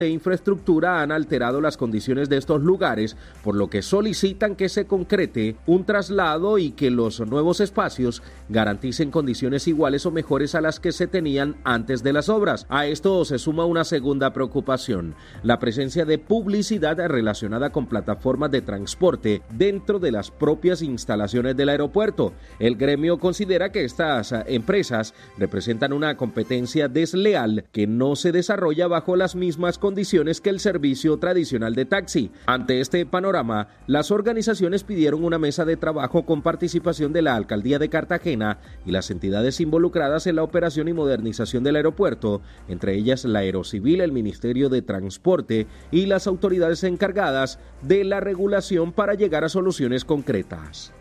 de infraestructura han alterado las condiciones de estos lugares, por lo que solicitan que se concrete un traslado y que los nuevos espacios garanticen condiciones iguales o mejores a las que se tenían antes de las obras. A esto se suma una segunda preocupación: la presencia de publicidad relacionada con plataformas de transporte dentro de las propias instalaciones del aeropuerto. El gremio considera que estas empresas representan una competencia desleal que no se desarrolla bajo las mismas condiciones que el servicio tradicional de taxi. Ante este panorama, las organizaciones pidieron una mesa de trabajo con participación de la Alcaldía de Cartagena y las entidades involucradas en la operación y modernización del aeropuerto, entre ellas la Aerocivil, el Ministerio de Transporte y las autoridades encargadas de la regulación, para llegar a soluciones concretas.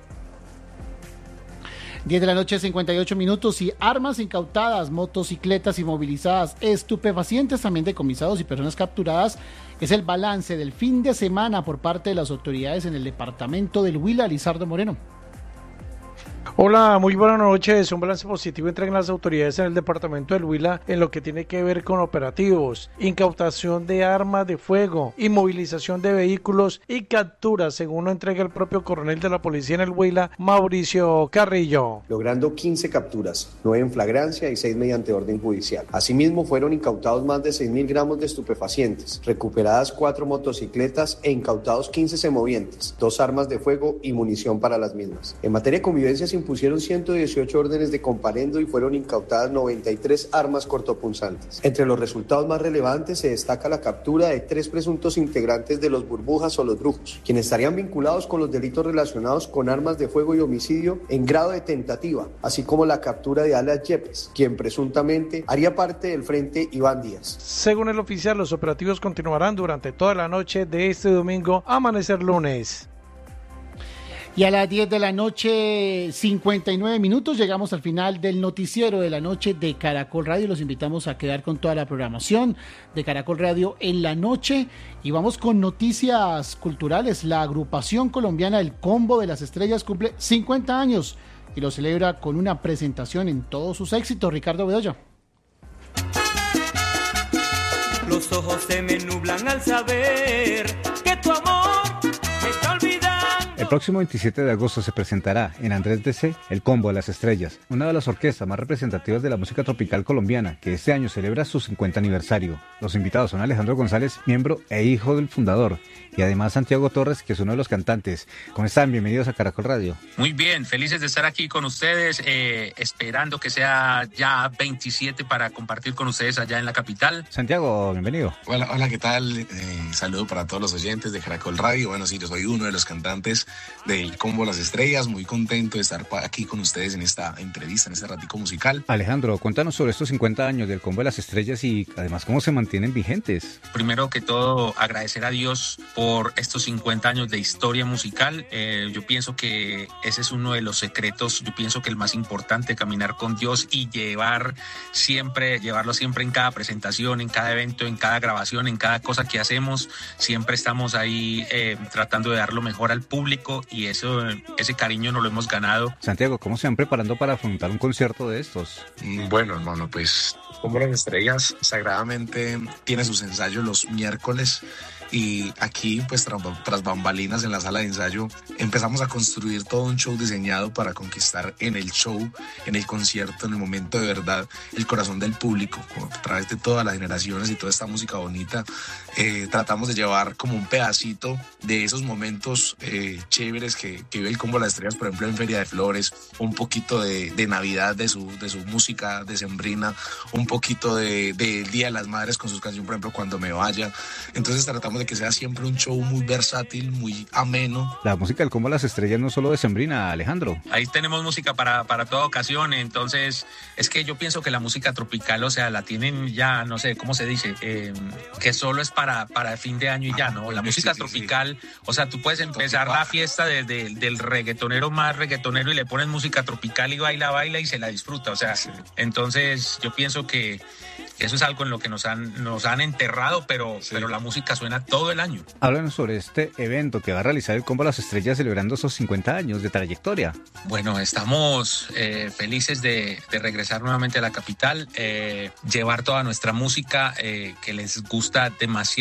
10 de la noche, 58 minutos, y armas incautadas, motocicletas inmovilizadas, estupefacientes también decomisados y personas capturadas. Es el balance del fin de semana por parte de las autoridades en el departamento del Huila. Lizardo Moreno. Hola, muy buenas noches. Un balance positivo entregan las autoridades en el departamento del Huila en lo que tiene que ver con operativos, incautación de armas de fuego, inmovilización de vehículos y capturas, según lo entrega el propio coronel de la policía en el Huila, Mauricio Carrillo. Logrando 15 capturas, 9 en flagrancia y 6 mediante orden judicial. Asimismo, fueron incautados más de 6.000 gramos de estupefacientes, recuperadas 4 motocicletas e incautados 15 semovientes, 2 armas de fuego y munición para las mismas. En materia de convivencia se impusieron 118 órdenes de comparendo y fueron incautadas 93 armas cortopunzantes. Entre los resultados más relevantes se destaca la captura de 3 presuntos integrantes de los Burbujas o los Brujos, quienes estarían vinculados con los delitos relacionados con armas de fuego y homicidio en grado de tentativa, así como la captura de Alias Yepes, quien presuntamente haría parte del frente Iván Díaz. Según el oficial, los operativos continuarán durante toda la noche de este domingo a amanecer lunes. Y a las 10 de la noche, 59 minutos, llegamos al final del noticiero de la noche de Caracol Radio. Los invitamos a quedar con toda la programación de Caracol Radio en la noche. Y vamos con noticias culturales. La agrupación colombiana El Combo de las Estrellas cumple 50 años y lo celebra con una presentación en todos sus éxitos. Ricardo Bedoya. Los ojos se me nublan al saber que tu amor me está olvidando. El próximo 27 de agosto se presentará en Andrés DC El Combo de las Estrellas, una de las orquestas más representativas de la música tropical colombiana, que este año celebra su 50 aniversario. Los invitados son Alejandro González, miembro e hijo del fundador, y además Santiago Torres, que es uno de los cantantes. ¿Cómo están? Bienvenidos a Caracol Radio. Muy bien, felices de estar aquí con ustedes, esperando que sea ya 27 para compartir con ustedes allá en la capital. Santiago, bienvenido. Hola, ¿qué tal? Saludo para todos los oyentes de Caracol Radio. Bueno, sí, yo soy uno de los cantantes del Combo Las Estrellas, muy contento de estar aquí con ustedes en esta entrevista, en este ratico musical. Alejandro, cuéntanos sobre estos 50 años del Combo de las Estrellas y además cómo se mantienen vigentes. Primero que todo, agradecer a Dios por estos 50 años de historia musical. Yo pienso que ese es uno de los secretos, yo pienso que el más importante, caminar con Dios y llevarlo siempre en cada presentación, en cada evento, en cada grabación, en cada cosa que hacemos. Siempre estamos ahí tratando de dar lo mejor al público y ese cariño nos lo hemos ganado. Santiago, ¿cómo se van preparando para afrontar un concierto de estos? Bueno, hermano, pues Combo Las Estrellas sagradamente tiene sus ensayos los miércoles. Y aquí, pues tras bambalinas en la sala de ensayo, empezamos a construir todo un show diseñado para conquistar en el show, en el concierto, en el momento de verdad, el corazón del público. A través de todas las generaciones y toda esta música bonita, tratamos de llevar como un pedacito de esos momentos chéveres que vive el Combo de las Estrellas, por ejemplo, en Feria de Flores, un poquito de Navidad de su música decembrina, un poquito del Día de las Madres con sus canciones, por ejemplo, Cuando me vaya. Entonces tratamos de que sea siempre un show muy versátil, muy ameno. La música del Combo de las Estrellas no solo decembrina, Alejandro. Ahí tenemos música para toda ocasión, entonces es que yo pienso que la música tropical, o sea, la tienen ya, no sé, ¿cómo se dice? Que solo es para fin de año y ya, ¿no? La música tropical, o sea, tú puedes empezar la fiesta del reggaetonero más reggaetonero y le pones música tropical y baila y se la disfruta, o sea, entonces yo pienso que Eso es algo en lo que nos han enterrado, pero la música suena todo el año. Háblanos sobre este evento que va a realizar el Combo Las Estrellas celebrando esos 50 años de trayectoria. Bueno, estamos felices de regresar nuevamente a la capital, llevar toda nuestra música que les gusta demasiado